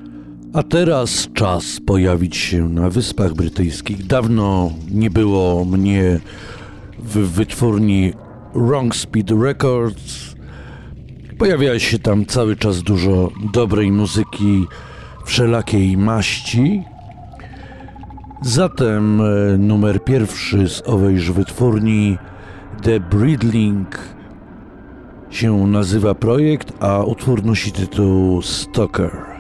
A teraz czas pojawić się na Wyspach Brytyjskich. Dawno nie było mnie w wytwórni Wrong Speed Records. Pojawia się tam cały czas dużo dobrej muzyki wszelakiej maści. Zatem numer pierwszy z owejż wytwórni, The Breedling się nazywa projekt, a utwór nosi tytuł Stalker.